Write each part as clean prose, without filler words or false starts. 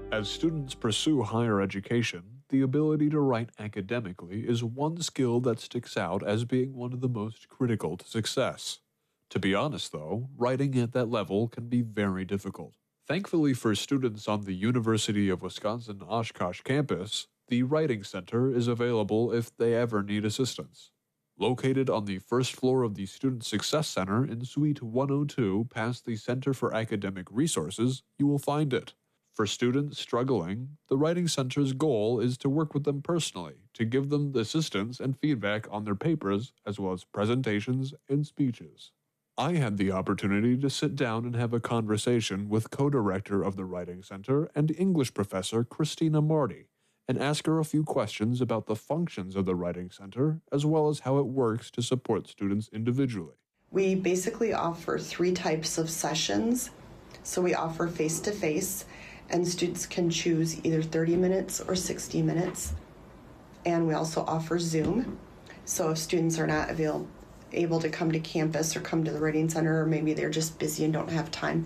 As students pursue higher education, the ability to write academically is one skill that sticks out as being one of the most critical to success. To be honest, though, writing at that level can be very difficult. Thankfully for students on the University of Wisconsin-Oshkosh campus, the Writing Center is available if they ever need assistance. Located on the first floor of the Student Success Center in Suite 102 past the Center for Academic Resources, you will find it. For students struggling, the Writing Center's goal is to work with them personally, to give them assistance and feedback on their papers, as well as presentations and speeches. I had the opportunity to sit down and have a conversation with co-director of the Writing Center and English professor Christina Marty, and ask her a few questions about the functions of the Writing Center, as well as how it works to support students individually. We basically offer 3 types of sessions. So we offer face-to-face, and students can choose either 30 minutes or 60 minutes. And we also offer Zoom. So if students are not able to come to campus or come to the Writing Center, or maybe they're just busy and don't have time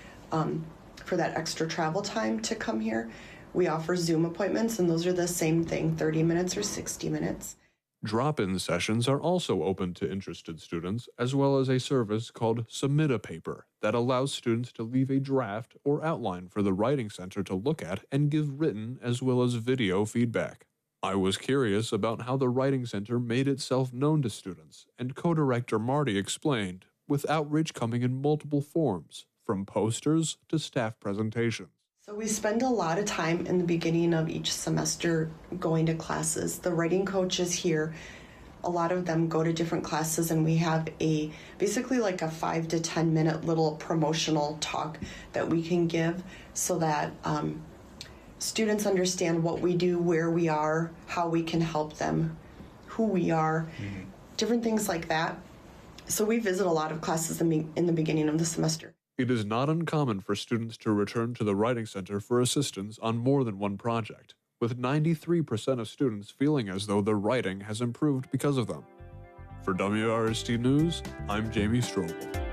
for that extra travel time to come here, we offer Zoom appointments, and those are the same thing, 30 minutes or 60 minutes. Drop-in sessions are also open to interested students, as well as a service called Submit a Paper that allows students to leave a draft or outline for the Writing Center to look at and give written as well as video feedback. I was curious about how the Writing Center made itself known to students, and co-director Marty explained, with outreach coming in multiple forms, from posters to staff presentations. So we spend a lot of time in the beginning of each semester going to classes. The writing coaches here, a lot of them go to different classes, and we have basically like a 5 to 10 minute little promotional talk that we can give so that students understand what we do, where we are, how we can help them, who we are, different things like that. So we visit a lot of classes in the beginning of the semester. It is not uncommon for students to return to the Writing Center for assistance on more than one project, with 93% of students feeling as though their writing has improved because of them. For WRST News, I'm Jamie Strobel.